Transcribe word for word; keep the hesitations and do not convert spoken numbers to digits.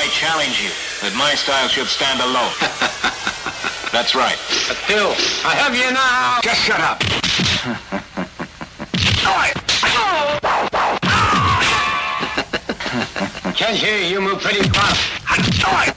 I challenge you that my style should stand alone. That's right. Phil, I have you now. Just shut up. Can't hear you. You move pretty fast.